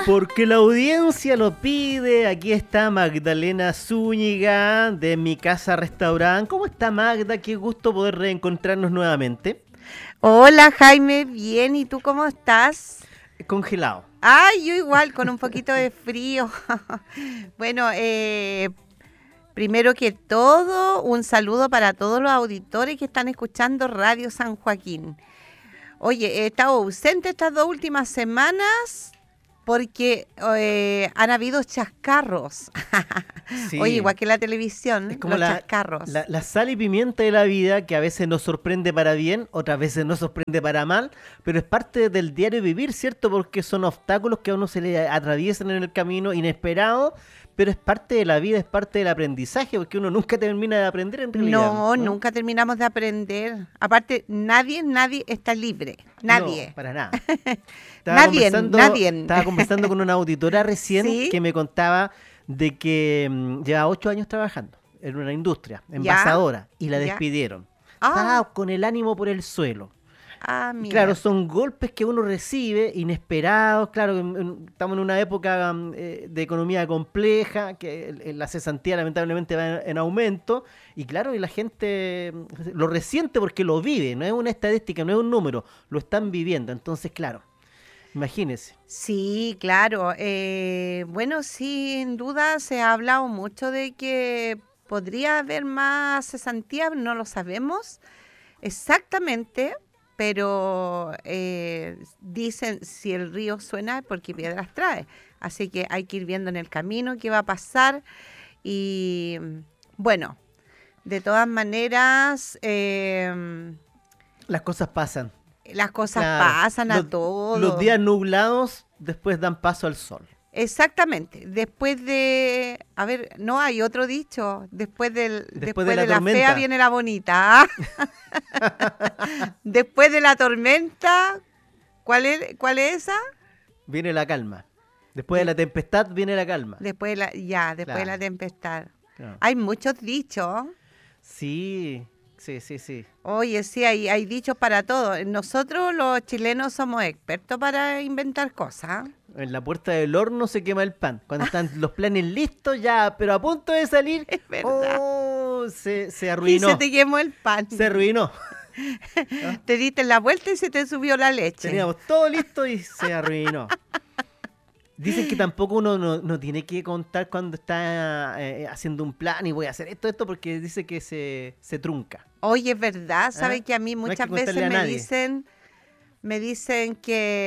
Porque la audiencia lo pide. Aquí está Magdalena Zúñiga de Mi Casa Restaurant. ¿Cómo está, Magda? Qué gusto poder reencontrarnos nuevamente. Hola, Jaime, bien, ¿y tú cómo estás? Congelado. Ay, yo igual, con un poquito de frío. Bueno, primero que todo, un saludo para todos los auditores que están escuchando Radio San Joaquín. Oye, he estado ausente estas 2 últimas semanas porque han habido chascarros. Sí. Oye, igual que la televisión, Es como los chascarros. la sal y pimienta de la vida, que a veces nos sorprende para bien, otras veces nos sorprende para mal, pero es parte del diario vivir, ¿cierto? Porque son obstáculos que a uno se le atraviesan en el camino, inesperados, pero es parte de la vida, es parte del aprendizaje, porque uno nunca termina de aprender en realidad. No, nunca terminamos de aprender. Aparte, nadie está libre. Nadie. No, para nada. Nadie. Estaba conversando con una auditora recién ¿Sí? que me contaba de que lleva 8 años trabajando en una industria Ya. envasadora y la Ya. despidieron. Ah. Estaba con el ánimo por el suelo. Ah, mira. Claro, son golpes que uno recibe inesperados. Claro, estamos en una época de economía compleja, que la cesantía lamentablemente va en aumento. Y claro, y la gente lo resiente porque lo vive, no es una estadística, no es un número, lo están viviendo. Entonces, claro, imagínense. Sí, claro. Bueno, sin duda se ha hablado mucho de que podría haber más cesantía, no lo sabemos exactamente, pero dicen si el río suena es porque piedras trae. Así que hay que ir viendo en el camino qué va a pasar. Y bueno, de todas maneras, Las cosas pasan. las cosas Claro, pasan a todos. los días nublados después dan paso al sol. Exactamente. Después de... A ver, no hay otro dicho. Después Después de de la la tormenta. fea viene la bonita. Después de la tormenta, ¿cuál es esa? Viene la calma. Después de la tempestad viene la calma. Después de después de la Claro. tempestad. Claro. Hay muchos dichos. Sí. Oye, sí, hay dichos para todo. Nosotros los chilenos somos expertos para inventar cosas. En la puerta del horno se quema el pan. Cuando están los planes listos ya, pero a punto de salir, Es verdad. Se Y arruinó. se te quemó el pan. Se arruinó. Te diste la vuelta y se te subió la leche. Teníamos todo listo y se arruinó. Dicen que tampoco uno no tiene que contar cuando está haciendo un plan y voy a hacer esto, porque dice que se trunca. Oye, es verdad, ¿sabes que a mí No hay muchas que contarle veces a me nadie. dicen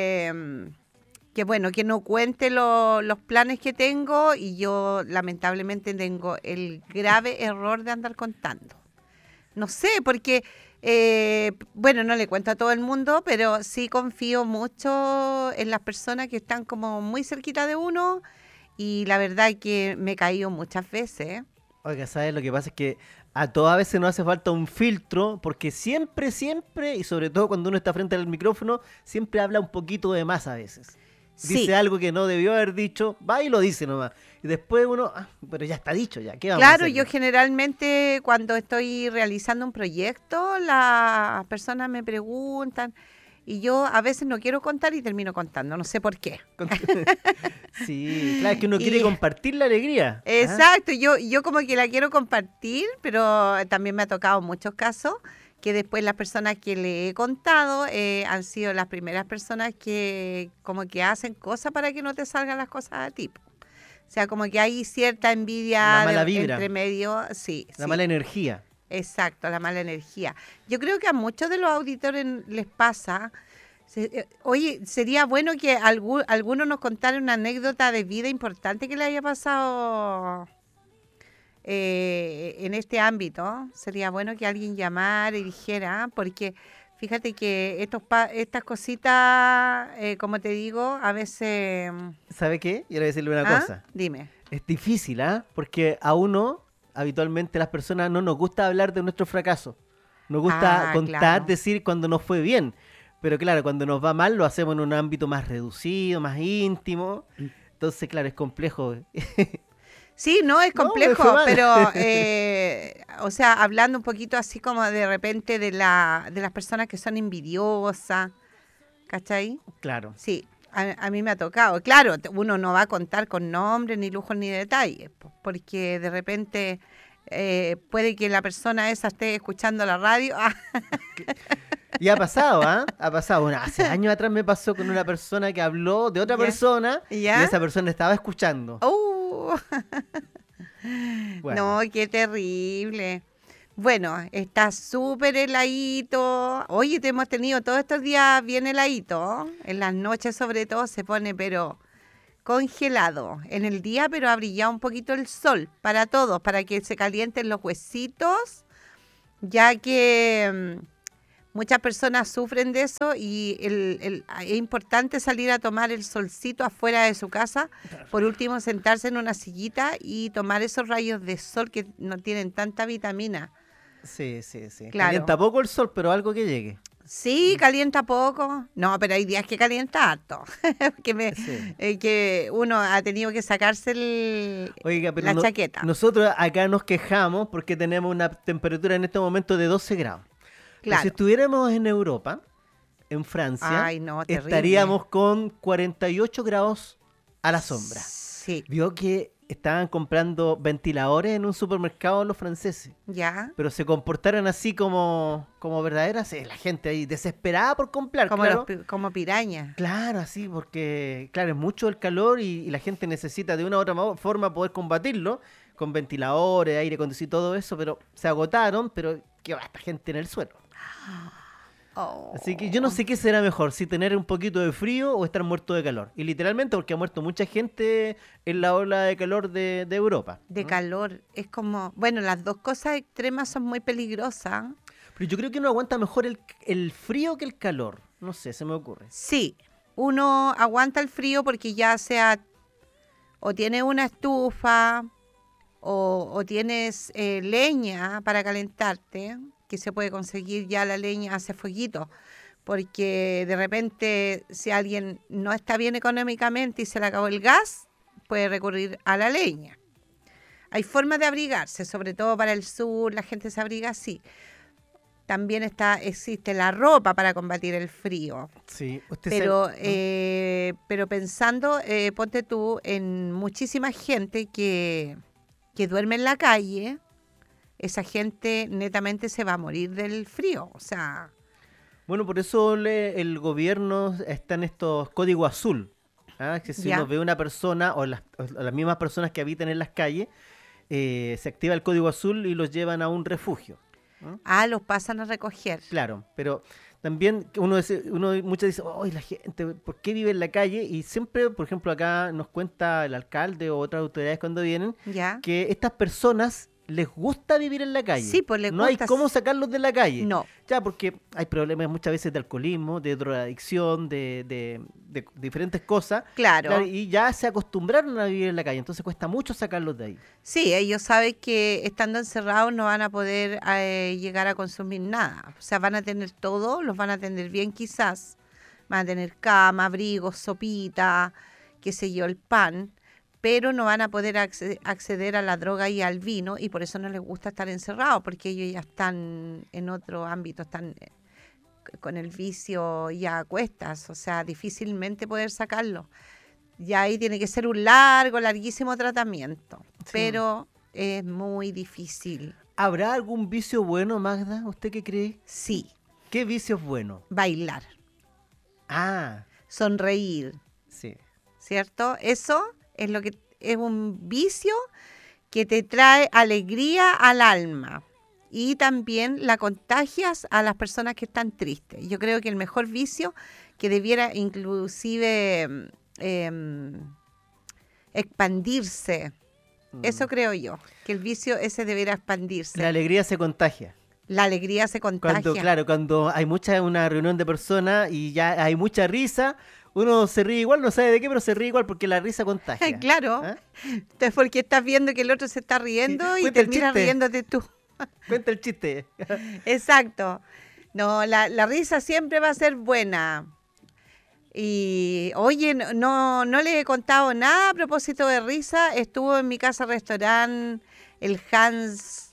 que bueno, que no cuente los planes que tengo y yo lamentablemente tengo el grave error de andar contando. No sé, porque, bueno, no le cuento a todo el mundo, pero sí confío mucho en las personas que están como muy cerquita de uno y la verdad que me he caído muchas veces. Oiga, ¿sabes? Lo que pasa es que a todas veces nos hace falta un filtro, porque siempre, y sobre todo cuando uno está frente al micrófono, siempre habla un poquito de más a veces. Dice Sí. algo que no debió haber dicho, va y lo dice nomás. Y después uno, pero ya está dicho, ya, ¿qué vamos a Claro, hacer? yo generalmente cuando estoy realizando un proyecto, las personas me preguntan y yo a veces no quiero contar y termino contando, no sé por qué. Sí, claro, es que uno quiere Y- compartir la alegría. ¿Ah? Exacto, yo como que la quiero compartir, pero también me ha tocado muchos casos que después las personas que le he contado han sido las primeras personas que como que hacen cosas para que no te salgan las cosas a ti. O sea, como que hay cierta envidia La mala vibra. entre medio, sí. La sí. mala energía. Exacto, la mala energía. Yo creo que a muchos de los auditores les pasa. Oye, sería bueno que alguno nos contara una anécdota de vida importante que le haya pasado en este ámbito. Sería bueno que alguien llamara y dijera, porque fíjate que estas cositas, como te digo, a veces... ¿Sabe qué? Yo le voy a decirle una cosa. Dime. Es difícil, ¿ah? Porque a uno, habitualmente las personas no nos gusta hablar de nuestro fracaso. Nos gusta contar, Claro. decir cuando nos fue bien. Pero claro, cuando nos va mal lo hacemos en un ámbito más reducido, más íntimo. Entonces, claro, es complejo. Sí, no, es No, me complejo, fue mal. pero, o sea, hablando un poquito así como de repente de las personas que son envidiosas, ¿cachai? Claro. Sí, A mí me ha tocado. Claro, uno no va a contar con nombres, ni lujos, ni detalles, porque de repente puede que la persona esa esté escuchando la radio. Y ha pasado, ¿ah? Ha pasado. Bueno, hace años atrás me pasó con una persona que habló de otra ¿Ya? persona ¿Ya? y esa persona estaba escuchando. Bueno, No, qué terrible. Bueno, está súper heladito. Oye, te hemos tenido todos estos días bien heladito. En las noches sobre todo se pone pero congelado. En el día pero ha brillado un poquito el sol para todos, para que se calienten los huesitos, ya que muchas personas sufren de eso y es importante salir a tomar el solcito afuera de su casa. Por último, sentarse en una sillita y tomar esos rayos de sol que no tienen tanta vitamina. sí. Claro. Calienta poco el sol, pero algo que llegue. Sí, calienta poco. No, pero hay días que calienta harto. Sí. Que uno ha tenido que sacarse Oiga, pero la chaqueta. nosotros acá nos quejamos porque tenemos una temperatura en este momento de 12 grados. Pero Claro. si estuviéramos en Europa, en Francia, Ay, no, terrible. estaríamos con 48 grados a la sombra. Sí, Vio que estaban comprando ventiladores en un supermercado los franceses, ya. pero se comportaron así como verdaderas, la gente ahí desesperada por comprar, Como, claro. como piraña. Claro, así, porque, claro, es mucho el calor y la gente necesita de una u otra forma poder combatirlo, con ventiladores, aire acondicionado y todo eso, pero se agotaron, pero qué va esta gente en el suelo. Oh. Así que yo no sé qué será mejor, si tener un poquito de frío o estar muerto de calor. Y literalmente porque ha muerto mucha gente en la ola de calor de Europa. De ¿no? calor. Es como, bueno, las dos cosas extremas son muy peligrosas. Pero yo creo que uno aguanta mejor el frío que el calor. No sé, se me ocurre. Sí, uno aguanta el frío porque ya sea o tiene una estufa o tienes leña para calentarte, que se puede conseguir ya la leña, hace fueguito, porque de repente si alguien no está bien económicamente y se le acabó el gas, puede recurrir a la leña. Hay formas de abrigarse, sobre todo para el sur, la gente se abriga así. También existe la ropa para combatir el frío. Sí, usted Pero, sabe, ¿no? pero pensando, ponte tú en muchísima gente que duerme en la calle, esa gente netamente se va a morir del frío. O sea, Bueno, por eso el gobierno está en estos códigos azul. ¿Ah? Que si Ya. uno ve una persona o las mismas personas que habitan en las calles, se activa el código azul y los llevan a un refugio. ¿No? los pasan a recoger. Claro, pero también uno muchas dice, ¡ay, la gente! ¿Por qué vive en la calle? Y siempre, por ejemplo, acá nos cuenta el alcalde o otras autoridades cuando vienen, ¿Ya? que estas personas les gusta vivir en la calle. Sí, pues les no gusta. hay cómo sacarlos de la calle. No. Ya, porque hay problemas muchas veces de alcoholismo, de drogadicción, de diferentes cosas. Claro. Y ya se acostumbraron a vivir en la calle, entonces cuesta mucho sacarlos de ahí. Sí, ellos saben que estando encerrados no van a poder llegar a consumir nada. O sea, van a tener todo, los van a atender bien quizás. Van a tener cama, abrigo, sopita, qué sé yo, el pan, pero no van a poder acceder a la droga y al vino y por eso no les gusta estar encerrados, porque ellos ya están en otro ámbito, están con el vicio ya a cuestas, o sea, difícilmente poder sacarlo. Y ahí tiene que ser un larguísimo tratamiento, Sí. pero es muy difícil. ¿Habrá algún vicio bueno, Magda? ¿Usted qué cree? Sí, ¿Qué vicio es bueno? bailar, Ah, sonreír, sí. ¿cierto? Eso es lo que es un vicio que te trae alegría al alma y también la contagias a las personas que están tristes. Yo creo que el mejor vicio que debiera inclusive expandirse, eso creo yo, que el vicio ese debiera expandirse. La alegría se contagia. La alegría se contagia. Cuando hay una reunión de personas y ya hay mucha risa, uno se ríe igual, no sabe de qué, pero se ríe igual porque la risa contagia. Claro. ¿Ah? Entonces, porque estás viendo que el otro se está riendo Sí, y cuenta el terminas chiste. riéndote tú. Cuenta el chiste. Exacto. No, la risa siempre va a ser buena. Y oye, no le he contado nada a propósito de risa. Estuvo en mi casa restaurante el Hans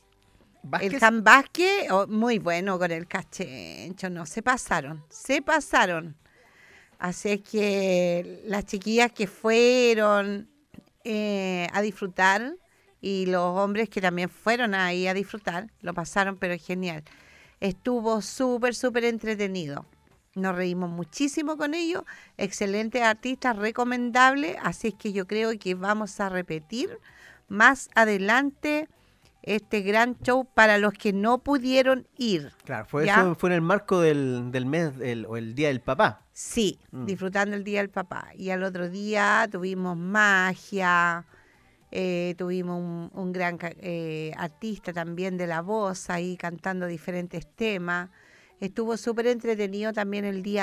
Vázquez, muy bueno con el cachencho. No, se pasaron. Así es que las chiquillas que fueron a disfrutar y los hombres que también fueron ahí a disfrutar, lo pasaron pero genial. Estuvo súper entretenido. Nos reímos muchísimo con ellos, excelentes artistas, recomendables, así es que yo creo que vamos a repetir más adelante este gran show para los que no pudieron ir. Claro, fue ¿ya? eso fue en el marco del mes o el Día del Papá. Sí, disfrutando el Día del Papá. Y al otro día tuvimos magia, tuvimos un gran artista también de la voz ahí cantando diferentes temas. Estuvo súper entretenido también el día